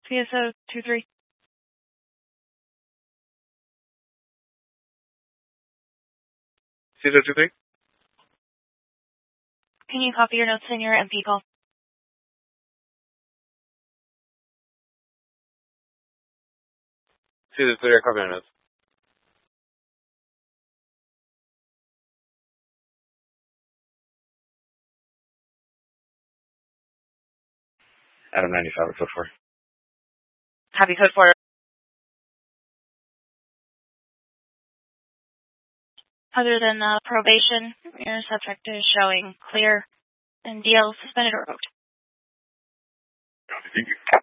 CSO 23. CSO 23. Can you copy your notes in your MP call? CSO 3, copy my notes. Adam 95, code 4. Copy code 4. Other than probation, your subject is showing clear and DL suspended or revoked. Thank you.